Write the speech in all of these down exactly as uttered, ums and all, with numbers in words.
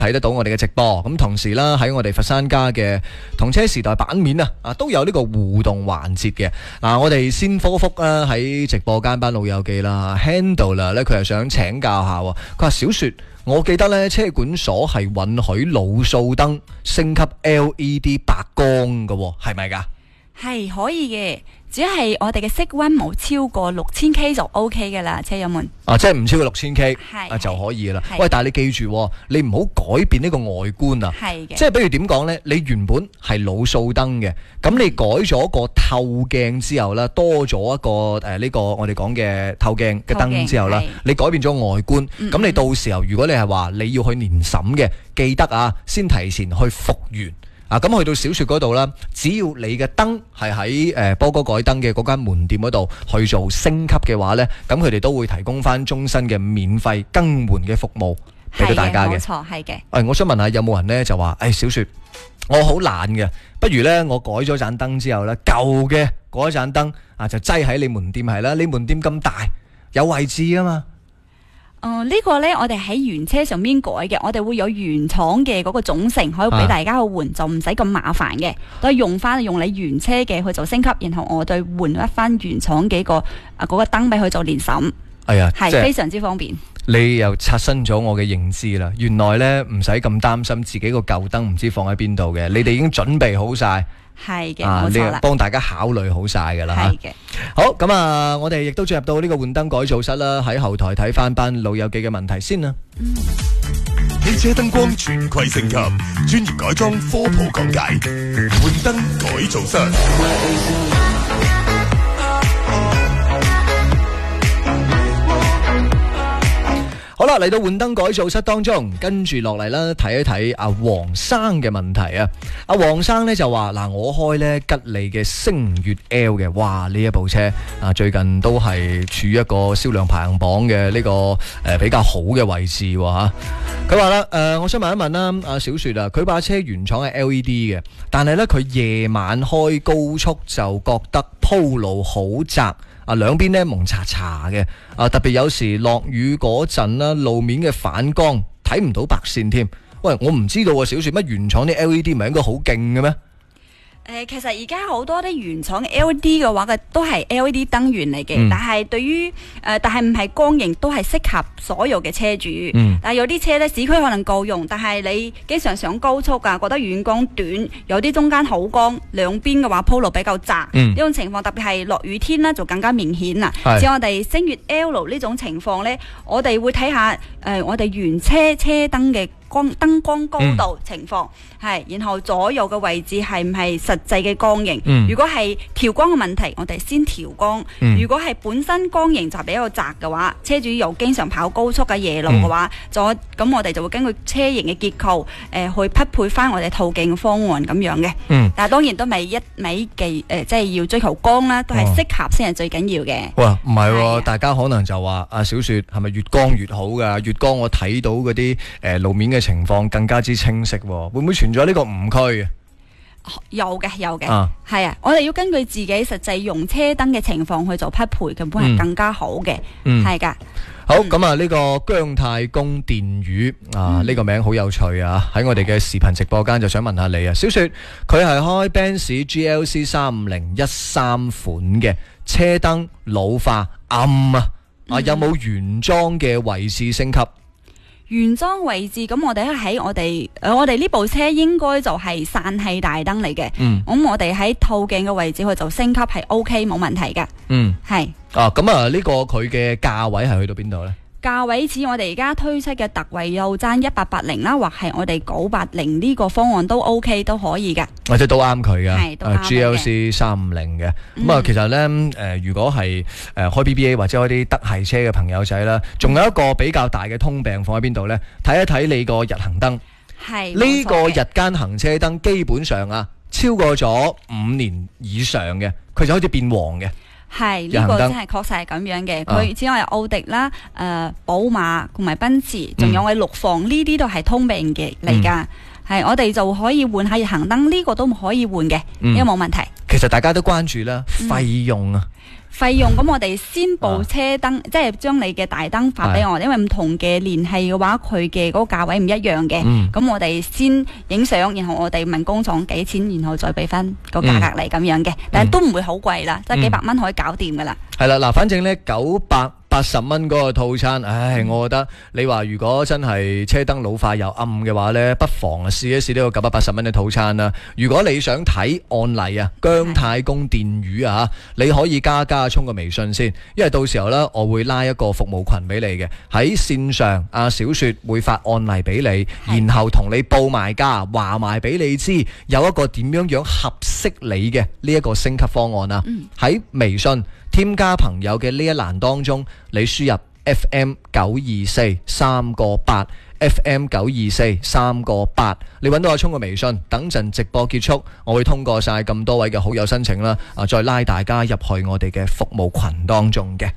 睇得到我哋嘅直播。咁同時啦，喺我哋佛山家嘅同車時代版面啊，啊都有呢個互動環節嘅。嗱，我哋先科福啦，喺直播間班老友記啦 ，Handler 咧佢係想請教下，佢話小雪。我記得咧，車管所係允許鹵素燈升級 L E D 白光嘅，係咪㗎？ 係可以嘅，只要係我哋嘅色溫冇超過六千 K 就 O K 嘅啦，車友們。 啊，即係唔超過六千 K 係啊就可以啦。 係喂，但係你記住，你唔好改變呢個外觀啊。 係嘅。 即係比如點講呢？你原本係鹵素燈嘅，咁你改咗個透鏡之後啦，多咗一個誒呢、呃這個我哋講嘅透鏡嘅燈之後啦，你改變咗外觀，咁、嗯、你到時候如果你係話你要去年審嘅，記得啊，先提前去復原。啊，咁去到小雪嗰度啦，只要你嘅燈係喺誒波哥改燈嘅嗰間門店嗰度去做升級嘅話呢，咁佢哋都會提供翻終身嘅免費更換嘅服務俾到大家嘅。 冇錯，係嘅。 誒，我想問下有冇人呢就話，誒、哎、小雪，我好懶嘅，不如呢，我改咗盞燈之後呢，舊嘅嗰盞燈啊就擠喺你門店係啦，你門店咁大有位置啊嘛。 哦，呢個呢，我哋喺原車上面改嘅，我哋會有原廠嘅嗰個總成可以俾大家去換，啊、就唔使咁麻煩嘅，都係用翻用你原車嘅去做升級，然後我再換一翻原廠幾個啊嗰個燈俾佢做年審， 係啊， 係非常之方便。 你又刷新咗我嘅認知啦，原來呢，唔使咁擔心自己個舊燈唔知放喺邊度嘅，你哋已經準備好晒。 係嘅， 啊， 冇錯啦， 幫大家考慮好晒噶啦。 係嘅。 好，咁啊，我哋亦都進入到呢個換燈改造室啦，喺後台睇翻班老友記嘅問題先啦。 嗯，汽車燈光全季升級，專業改裝科普講解，換燈改造室。 好啦，嚟到換燈改造室當中，跟住落嚟啦，睇一睇阿黃生嘅問題啊。阿黃生呢就話嗱，我開呢吉利嘅星越 L 嘅，哇呢一部車啊最近都係處於一個銷量排行榜嘅呢、這個誒、呃、比較好嘅位置吓。佢話啦，誒、呃、我想問一問啦，阿小雪啊，佢把車原廠係 L E D 嘅，但係呢，佢夜晚開高速就覺得鋪路好窄。啊，兩邊咧蒙查查嘅，啊特別有時落雨嗰陣啦，路面嘅反光睇唔到白線添。喂，我唔知道啊，小雪乜原廠啲 L E D 唔係應該好勁嘅咩？ 誒，其實而家好多啲原廠嘅 L E D 嘅話嘅都係 L E D 燈源嚟嘅，嗯、但係對於誒、呃，但係唔係光型，都係適合所有嘅車主。嗯、但係有啲車咧，市區可能夠用，但係你經常上高速啊，覺得遠光短，有啲中間好光，兩邊嘅話鋪路比較窄。呢、嗯、種情況特別係落雨天啦，就更加明顯啦。似我哋星越 L 呢種情況咧，我哋會睇下誒、呃，我哋原車車燈嘅光燈光高度情況係、嗯，然後左右嘅位置係唔係實際嘅光型？嗯、如果係調光嘅問題，我哋先調光。嗯、如果係本身光型就比較窄嘅話，車主又經常跑高速嘅夜路嘅話，就咁、嗯、我哋就會根據車型嘅結構誒、呃、去匹配翻我哋透鏡方案咁樣嘅。嗯、但係當然都未一味技誒，即係要追求光啦，都係適合先係最緊要嘅。 哇，唔係喎，大家可能就話阿小雪係咪越光越好㗎？越光我睇到嗰啲誒路面嘅情況更加之清晰，會唔會存在呢個誤區啊？ 有嘅，有嘅，係啊！我哋要根據自己實際用車燈嘅情況去做匹配，咁會係更加好嘅，係噶、嗯。 好，咁啊，呢個姜太公電魚啊，呢、嗯、個名好有趣啊！喺我哋嘅視頻直播間就想問下你啊，小雪佢係開 Benz G L C 三五零一三款嘅車燈老化暗啊，啊、嗯、有冇原裝嘅位置升級？ 原裝位置咁，我哋喺我哋誒，我哋呢部車應該就係散氣大燈嚟嘅。嗯，咁我哋喺透鏡嘅位置去做升級係 O K 冇問題噶。嗯，係是。 啊，咁啊，呢個佢嘅價位係去到邊度呢？ 價位似我哋而家推出嘅特惠有爭一八八零啦，或係我哋九八零呢個方案都 O K 都可以噶， 或者都啱佢噶， 係都啱嘅。 G L C 三五零嘅，咁啊，其實呢，誒、呃，如果係誒、呃、開 B B A 或者開啲德系車嘅朋友仔啦，仲有一個比較大嘅通病放喺邊度呢？睇一睇你個日行燈，係呢個日間行車燈，基本上啊，超過咗五年以上嘅，佢就開始變黃嘅。 係呢、這個真係確實係咁樣嘅，佢只係奧迪啦、誒、呃、寶馬同埋奔馳，仲有我哋陸放呢啲都係通病嘅嚟噶。係、嗯、我哋就可以換下日行燈，呢、這個都可以換嘅，因為冇問題。 其實大家都關注啦，費用啊。 費用咁，我哋先報車燈，啊、即係將你嘅大燈發俾我，因為唔同嘅聯繫嘅話，佢嘅嗰個價位唔一樣嘅。咁、嗯、我哋先影相，然後我哋問工廠幾錢，然後再俾翻個價格嚟咁樣嘅。嗯、但係都唔會好貴啦，即係幾百蚊可以搞掂噶啦。係啦， 嗱，反正呢九百八十蚊嗰個套餐，唉，我覺得你話如果真係車燈老化又暗嘅話呢，不妨啊試一試呢個九百八十蚊嘅套餐啦。如果你想睇案例啊，姜太公電魚啊，你可以加加沖個微信先，因為到時候呢，我會拉一個服務群俾你嘅，喺線上阿小雪會發案例俾你，然後同你報埋價，話埋俾你知有一個點樣樣合適你嘅呢一個升級方案啊。喺、嗯、微信添加朋友嘅呢一欄當中，你輸入 F M 九二四三個八 F M 九二四三個八，你揾到阿聰嘅微信，等陣直播結束，我會通過晒咁多位嘅好友申請啦，啊，再拉大家入去我哋嘅服務群當中嘅。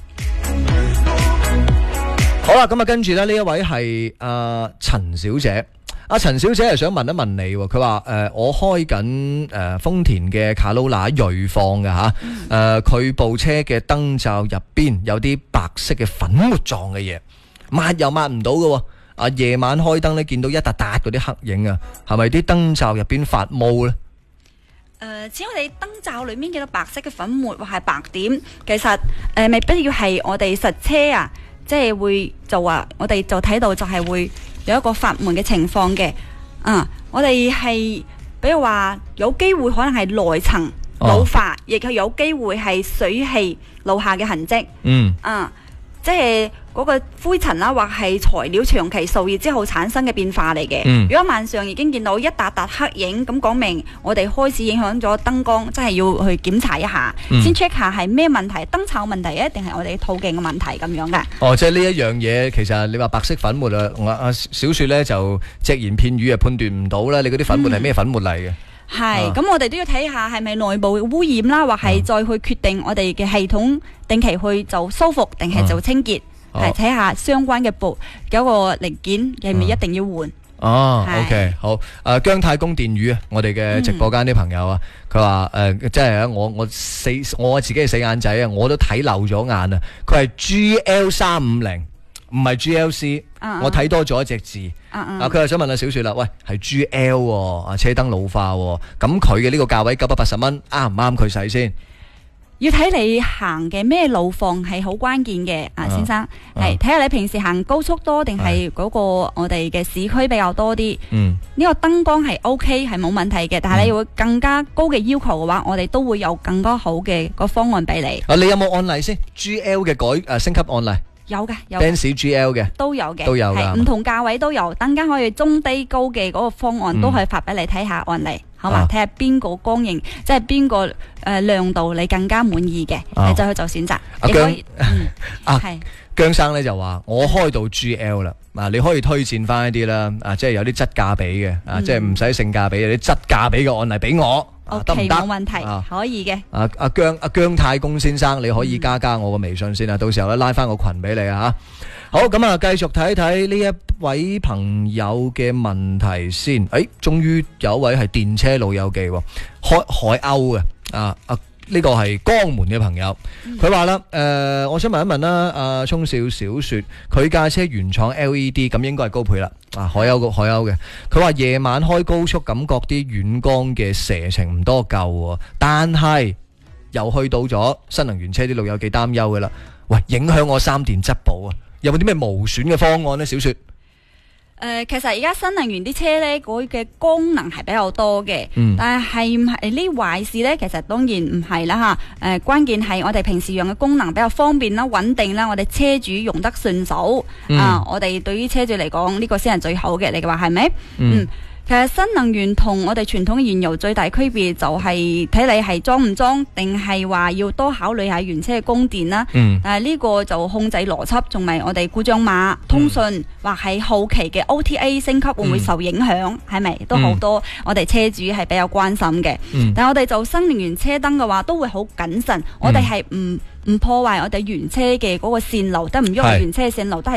好啦，咁啊，跟住咧呢一位係阿陳小姐。阿陳小姐係想問一問你，佢話誒我開緊誒豐田嘅卡羅拉銳放嘅吓，誒佢部車嘅燈罩入邊有啲白色嘅粉末狀嘅嘢，抹又抹唔到嘅，啊夜晚開燈咧見到一笪笪嗰啲黑影啊，係咪啲燈罩入邊發毛咧？ 誒，只要我哋燈罩裏面見到白色嘅粉末或係白點，其實誒未必要係我哋實車啊，即係會就話我哋就睇到就係會有一個發霉嘅情況嘅。啊，我哋係比如話有機會可能係內層老化，亦係、哦、有機會係水汽留下嘅痕跡。嗯，啊，即係嗰個灰塵啦，或係材料長期受熱之後產生嘅變化嚟嘅。嗯、如果晚上已經見到一笪笪黑影，咁講明我哋開始影響咗燈光，真係要去檢查一下，嗯、先 check 下係咩問題，燈罩問題啊，定係我哋套鏡嘅問題咁樣嘅。哦， 即係呢一樣嘢，其實你話白色粉末啊，我阿小雪咧就隻言片語啊判斷唔到啦，你嗰啲粉末係咩粉末嚟嘅？ 係，咁我哋都要睇下係咪內部污染啦，或係再去決定我哋嘅系統定期去做修復，定係做清潔。係睇下相關嘅部嗰個零件係咪一定要換？ 哦，OK，好。誒，姜太公電魚啊，我哋嘅直播間啲朋友啊，佢話誒，即係啊，我我死我自己嘅死眼仔啊，我都睇漏咗眼啊。佢係 G L 三五零，唔係 G L C，我睇多咗一隻字。啊，佢又想問下小雪啦，喂，係 G L 啊，車燈老化，咁佢嘅呢個價位九百八十蚊，啱唔啱佢使先？ 要睇你行嘅咩路況係好關鍵嘅，啊先生，係睇下你平時行高速多定係嗰個我哋嘅市區比較多啲。嗯，呢個燈光係 O K 係冇問題嘅，但係你會更加高嘅要求嘅話，我哋都會有更加好嘅個方案俾你。 啊，你有冇案例先 ？G L 嘅改誒、呃、升級案例？ 有嘅，有 Benz G L 嘅都有嘅， 都有嘅， 唔同價位都有，等間可以中低高嘅嗰個方案都可以發俾你睇下案例。嗯，好嘛？睇下邊個光影，即係邊個誒亮度你更加滿意嘅，啊、你就去做選擇。 阿姜，嗯、啊，係姜生咧就話我開到 G L 啦，啊，你可以推薦翻一啲啦，啊，即係有啲質價比嘅，啊，嗯、即係唔使性價比，有啲質價比嘅案例俾我。 得唔得？冇問題，啊、可以嘅。 阿阿姜阿姜太公先生，你可以加加我個微信先啊，嗯、到時候咧拉翻個群俾你啊。好，咁啊，繼續睇睇呢一位朋友嘅問題先。誒、哎，終於有一位係電車老友記，開海鷗嘅啊啊！呢個係江門嘅朋友，佢話啦，誒、呃，我想問一問啦，阿聰少小雪，佢架車原廠 L E D，咁應該係高配啦，啊，海鷗個海鷗嘅，佢話夜晚開高速感覺啲遠光嘅射程唔多夠，但係又去到咗新能源車啲老友記擔憂嘅啦，喂，影響我三電質保啊，有冇啲咩無損嘅方案呢？小雪？ 誒、呃，其實而家新能源啲車咧，佢嘅功能係比較多嘅，嗯、但係係唔係呢壞事咧？其實當然唔係啦吓。誒、呃，關鍵係我哋平時用嘅功能比較方便啦、穩定啦，我哋車主用得順手、嗯、啊。我哋對於車主嚟講，呢、這個先係最好嘅。你嘅話係咪？嗯。嗯其實新能源同我哋傳統嘅燃油最大區別就係睇你係裝唔裝，定係話要多考慮下原車嘅供電啦。嗯。但係呢個就控制邏輯，仲埋我哋故障碼、通訊、嗯、或係後期嘅 O T A 升級會唔會受影響？係咪、嗯、都好多我哋車主係比較關心嘅。嗯。但係我哋做新能源車燈嘅話，都會好謹慎。嗯、我哋係唔唔破壞我哋原車嘅嗰個線路，得唔喐原車嘅線路都係。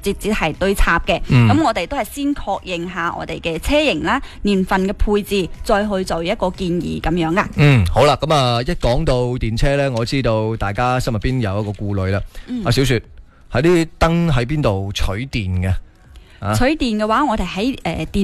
直接係對插嘅。咁、 嗯、 我哋都係先確認下我哋嘅車型啦、年份嘅配置，再去做一個建議咁樣噶。 嗯，好啦，咁啊，一講到電車呢，我知道大家心入邊有一個顧慮啦。阿、 嗯、 小雪，喺啲燈喺邊度取電嘅？ 取電嘅話，我哋喺誒電